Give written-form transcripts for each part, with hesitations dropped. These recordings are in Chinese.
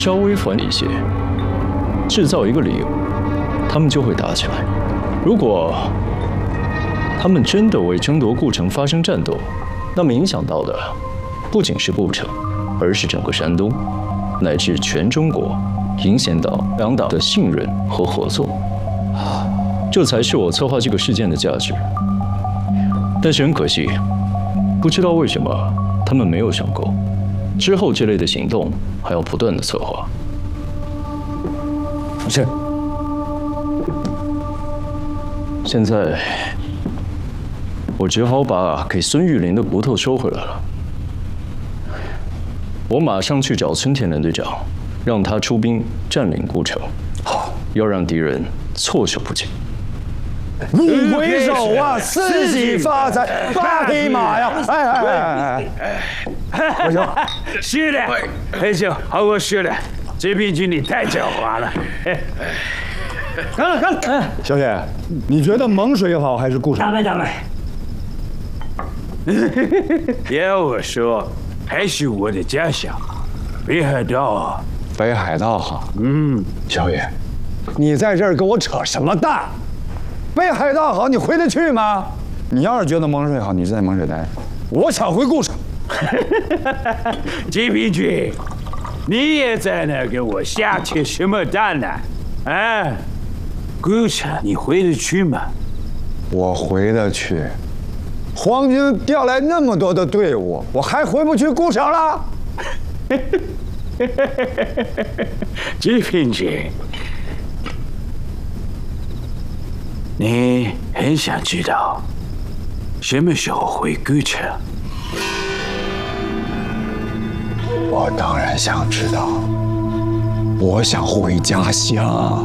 稍微缓一些，制造一个理由，他们就会打起来。如果他们真的为争夺顾城发生战斗，那么影响到的不仅是顾城，而是整个山东，乃至全中国，影响到两党的信任和合作。这才是我策划这个事件的价值。但是很可惜，不知道为什么他们没有上钩。之后这类的行动还要不断的策划。 是。 现在我只好把给孙玉林的骨头收回来了。我马上去找村田连队长，让他出兵占领顾城。好，要让敌人措手不及。 五回首啊，四喜发财，八匹马呀！不行， 是的，很行，好过是的。这平君你太狡猾了。 看了，小姐，你觉得蒙水好还是顾城？ 咱们。 要我说，还是我的家乡，北海道。 北海道好。小野，你在这儿跟我扯什么淡？北海道好，你回得去吗？你要是觉得蒙水好，你就在蒙水待。我想回顾城。 这平君，你也在那给我瞎扯什么淡呢？啊，顾城你回得去吗？ 我回得去。皇军调来那么多的队伍，我还回不去顾城了？ 这平君，你很想知道什么时候回顾城？ 我当然想知道，我想回家乡。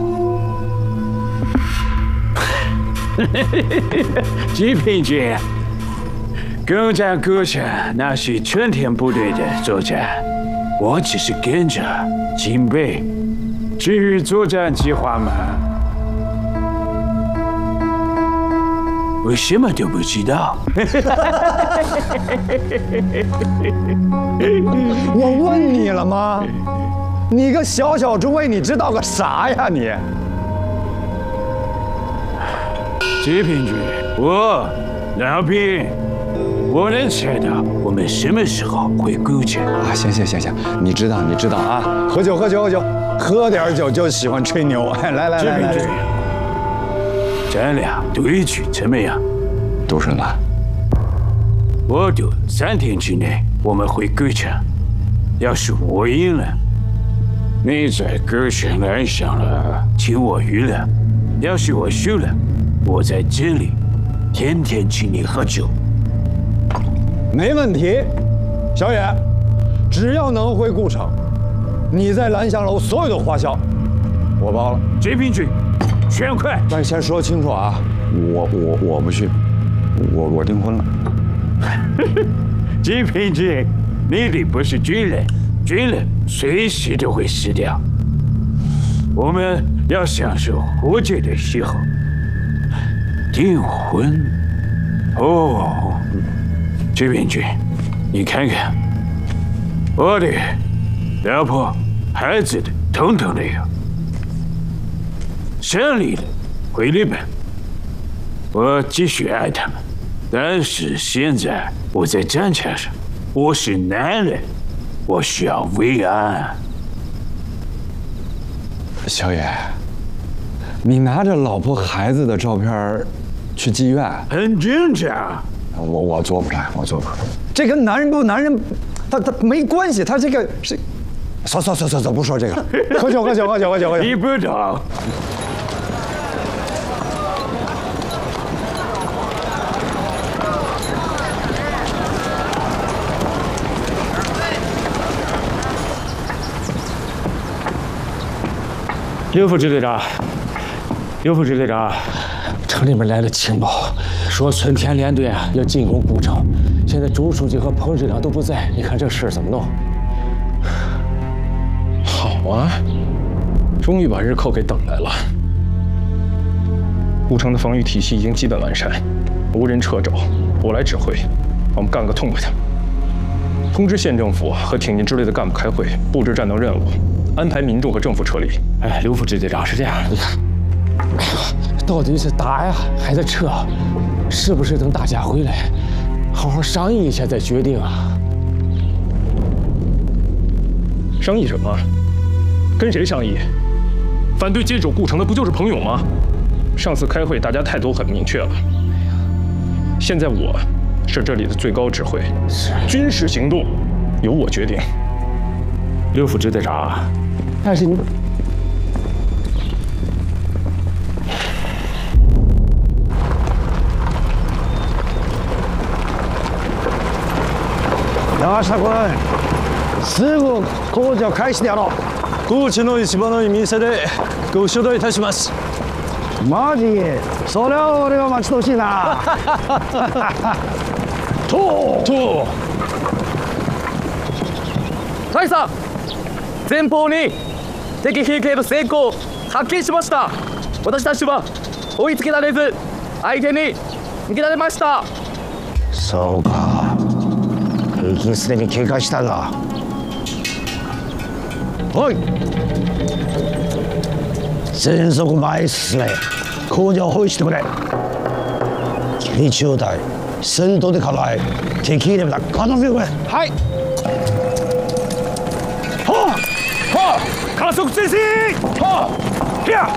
这平君，攻占顾城那是春田部队的作战，我只是跟着警备。至于作战计划嘛，我什么都不知道。 我问你了吗？你个小小中尉，你知道个啥呀你？ 这平君，我老兵，我能猜到我们什么时候回顾城啊？行，你知道啊！喝酒，喝点酒就喜欢吹牛。哎，来， 这平君，咱俩赌一局怎么样？ 赌什么？ 我赌3天之内我们回顾城。要是我赢了，你在顾城安上了，请我娱乐；要是我输了，我在这里天天请你喝酒。 没问题，小野，只要能回顾城，你在蓝香楼所有的花销，我包了。 这平君，全快！ 但先说清楚啊，我不去，我订婚了。 这平君，你的不是军人，军人随时都会死掉。我们要享受活着的时候。订婚？哦，这平君，你看看，我的老婆、孩子的，统统都有。胜利了，回日本，我继续爱他们。但是现在我在战场上，我是男人，我需要慰安。 小野，你拿着老婆孩子的照片去妓院， 很正常。 我做不来，这跟男人不男人，他没关系，他这个是。算，不说这个了。喝酒。 你不懂。 刘副支队长，城里面来了情报，说村田连队要进攻顾城，现在周书记和彭支长都不在，你看这事怎么弄？ 好啊，终于把日寇给等来了。顾城的防御体系已经基本完善，无人掣肘，我来指挥，我们干个痛快的。通知县政府和挺进支队的干部开会，布置战斗任务。 安排民众和政府撤离。 哎，刘副支队长是这样，你看，哎呀，到底是打呀，还是撤？是不是等大家回来，好好商议一下再决定啊？ 商议什么？跟谁商议？反对坚守故城的不就是彭勇吗？上次开会，大家态度很明确了。现在我是这里的最高指挥，军事行动由我决定。 刘副支队长，但是你。 山下君、すぐ工事を開始でやろう。 高知の市場の店でご招待いたします。 マジ？それは俺は待ち遠しいな。と。 大佐、前方に敵兵系の成功を発見しました。私たちは追いつけられず相手に逃げられました。 そうか。 敵すでに警戒したが。おい。全速前へ進め。工事を包囲してくれ。君中隊、先頭で構え。敵いれば片付けてくれ。はい。はあ。はあ。加速前進。はあ。ひゃ。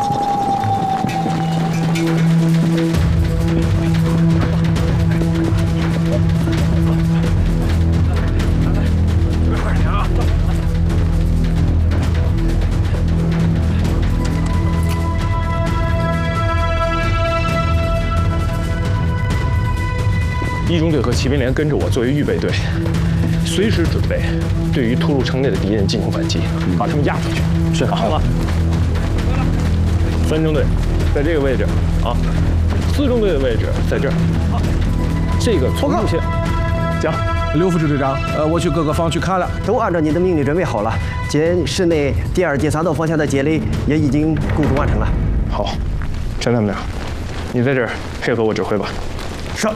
一中队和骑兵连跟着我作为预备队，随时准备对于突入城内的敌人进行反击，把他们压出去。是，好了。3中队在这个位置啊，4中队的位置在这儿。这个从路线讲。 刘副支队长，我去各个方区看了， 都按照您的命令准备好了。今市内第2、第3道方向的解雷也已经构筑完成了。 好，陈参谋长，你在这儿配合我指挥吧。 是。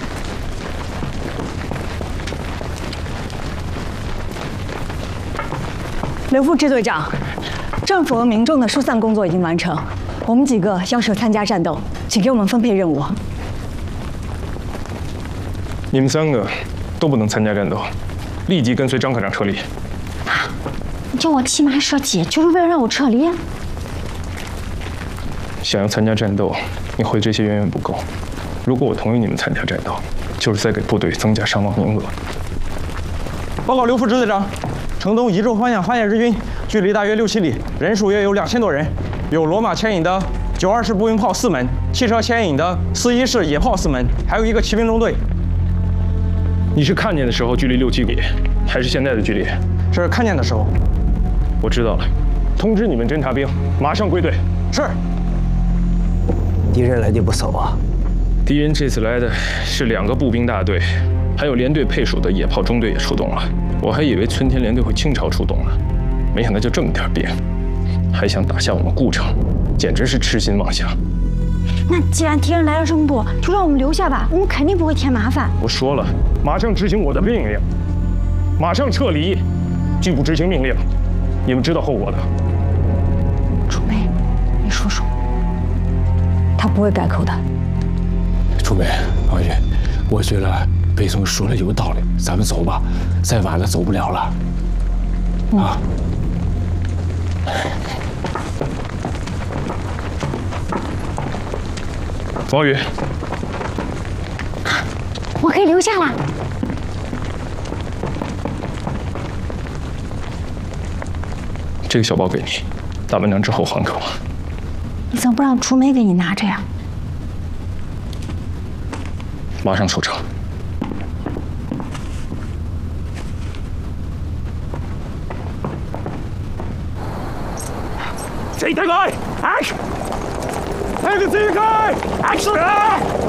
刘副支队长，政府和民众的疏散工作已经完成，我们几个要求参加战斗，请给我们分配任务。 你们3个都不能参加战斗，立即跟随张科长撤离。 啊！你叫我骑马射击，就是为了让我撤离？ 想要参加战斗，你会这些远远不够。如果我同意你们参加战斗，就是在给部队增加伤亡名额。 报告刘副支队长。 城东一周方向发现日军，距离大约6、7里，人数约有2000多人，有罗马牵引的920式步兵炮4门，汽车牵引的41式野炮4门，还有一个骑兵中队。 你是看见的时候距离6、7里，还是现在的距离？ 是看见的时候。 我知道了，通知你们侦察兵马上归队。 是。 敌人来的不少啊！ 敌人这次来的是2个步兵大队，还有连队配属的野炮中队也出动了。 我还以为春天连队会倾巢出动呢，没想到就这么点兵，还想打下我们故城，简直是痴心妄想。 那既然敌人来了这么多，就让我们留下吧，我们肯定不会添麻烦。 我说了，马上执行我的命令，马上撤离，拒不执行命令，你们知道后果的。 楚梅，你说说，他不会改口的。 楚梅，王宇，我觉得。 北松说的有道理，咱们走吧，再晚了走不了了。啊！ 王宇， 我可以留下了。 这个小包给你，打完仗之后还给我。 你怎么不让楚梅给你拿着呀？ 马上出城。 自己退开 ！Action！ 那个自己开 ！Action！